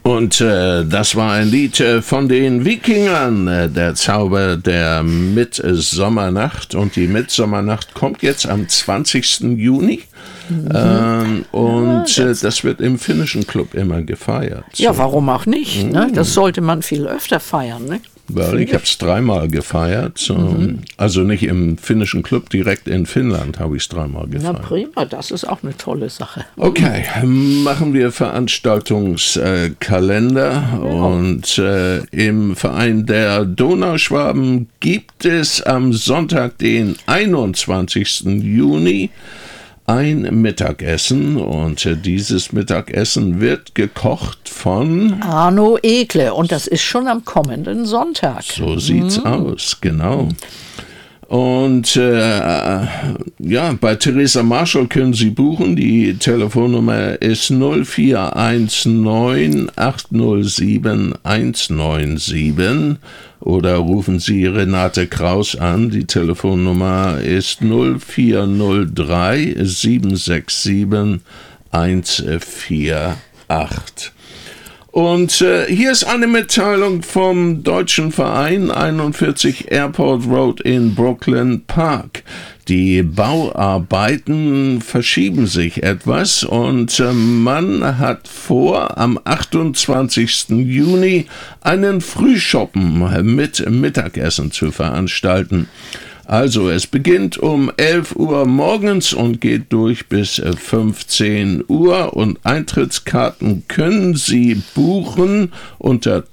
Und das war ein Lied von den Wikingern, der Zauber der Mitsommernacht. Und die Mitsommernacht kommt jetzt am 20. Juni. Das wird im finnischen Club immer gefeiert. Ja, warum auch nicht? Ne? Das sollte man viel öfter feiern. Ne? Weil ich habe es 3-mal gefeiert. Also nicht im finnischen Club, direkt in Finnland habe ich es 3-mal gefeiert. Na prima, das ist auch eine tolle Sache. Okay, machen wir Veranstaltungskalender. Und im Verein der Donauschwaben gibt es am Sonntag, den 21. Juni, ein Mittagessen, und dieses Mittagessen wird gekocht von Arno Ekle, und das ist schon am kommenden Sonntag. So sieht's aus, genau. Und bei Theresa Marschall können Sie buchen. Die Telefonnummer ist 0419 807 197 oder rufen Sie Renate Kraus an. Die Telefonnummer ist 0403 767 148. Und hier ist eine Mitteilung vom deutschen Verein 41 Airport Road in Brooklyn Park. Die Bauarbeiten verschieben sich etwas, und man hat vor, am 28. Juni einen Frühschoppen mit Mittagessen zu veranstalten. Also, es beginnt um 11 Uhr morgens und geht durch bis 15 Uhr. Und Eintrittskarten können Sie buchen unter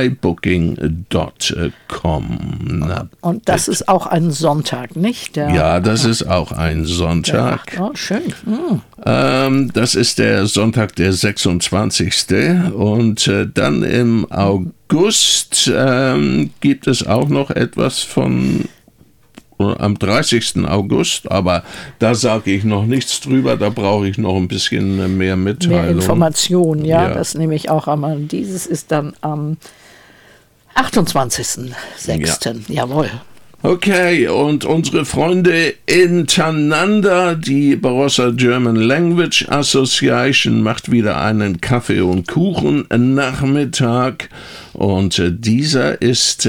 trybooking.com. Und das ist auch ein Sonntag, nicht? Ja, das ist auch ein Sonntag. Oh, schön. Das ist der Sonntag, der 26. Und dann im August gibt es auch noch etwas von am 30. August, aber da sage ich noch nichts drüber, da brauche ich noch ein bisschen mehr Mitteilung. Mehr Informationen, ja, das nehme ich auch einmal. Dieses ist dann am 28.06. Ja. Jawohl. Okay, und unsere Freunde in Tananda, die Barossa German Language Association, macht wieder einen Kaffee- und Kuchen-Nachmittag. Und dieser ist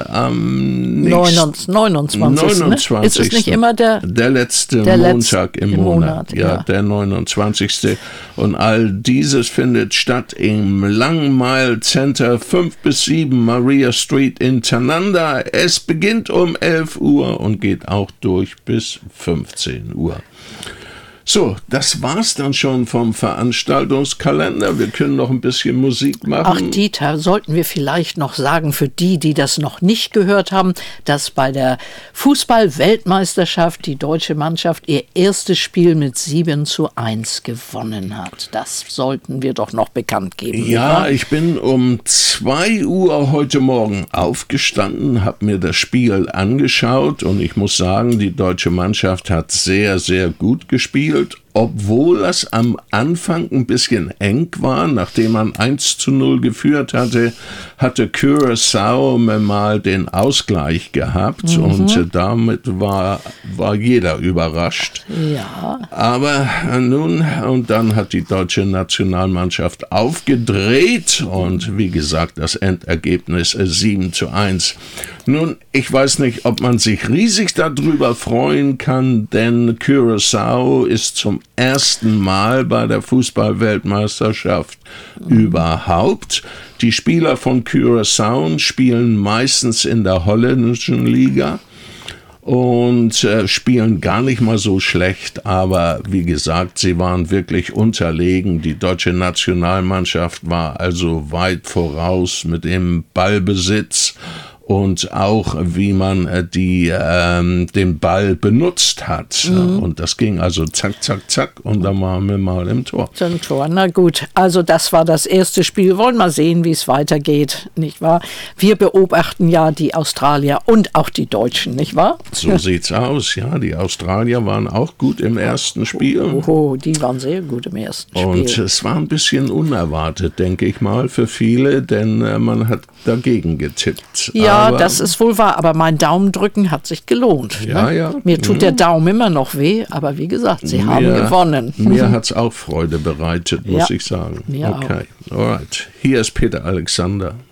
am 29. Ne? Ist es nicht immer der letzte Montag im Monat? Ja, der 29. Und all dieses findet statt im Langmile Center, 5 bis 7 Maria Street in Tananda. Es beginnt um 11 Uhr und geht auch durch bis 15 Uhr. So, das war's dann schon vom Veranstaltungskalender. Wir können noch ein bisschen Musik machen. Ach, Dieter, sollten wir vielleicht noch sagen, für die, die das noch nicht gehört haben, dass bei der Fußball-Weltmeisterschaft die deutsche Mannschaft ihr erstes Spiel mit 7:1 gewonnen hat. Das sollten wir doch noch bekannt geben. Ja, ich bin um 2 Uhr heute Morgen aufgestanden, habe mir das Spiel angeschaut, und ich muss sagen, die deutsche Mannschaft hat sehr, sehr gut gespielt. Obwohl es am Anfang ein bisschen eng war, nachdem man 1:0 geführt hatte, hatte Curaçao mal den Ausgleich gehabt, und damit war jeder überrascht. Ja. Aber nun, und dann hat die deutsche Nationalmannschaft aufgedreht, und wie gesagt, das Endergebnis 7:1. Nun, ich weiß nicht, ob man sich riesig darüber freuen kann, denn Curaçao ist zum ersten Mal bei der Fußball-Weltmeisterschaft überhaupt. Die Spieler von Curaçao spielen meistens in der holländischen Liga und spielen gar nicht mal so schlecht, aber wie gesagt, sie waren wirklich unterlegen. Die deutsche Nationalmannschaft war also weit voraus mit dem Ballbesitz und auch wie man den Ball benutzt hat. Und das ging also zack, zack, zack, und dann waren wir mal im Tor. Zum Tor, na gut. Also das war das erste Spiel. Wollen mal sehen, wie es weitergeht, nicht wahr? Wir beobachten ja die Australier und auch die Deutschen, nicht wahr? So sieht's aus, ja. Die Australier waren auch gut im ersten Spiel. Oh, die waren sehr gut im ersten Spiel. Und es war ein bisschen unerwartet, denke ich mal, für viele, denn man hat dagegen getippt. Ja, Ja, das ist wohl wahr, aber mein Daumendrücken hat sich gelohnt. Ja, ne? ja. Mir tut der Daumen immer noch weh, aber wie gesagt, Sie haben gewonnen. Mir hat es auch Freude bereitet, muss Ja, ich sagen. mir Okay, alright. Hier ist Peter Alexander.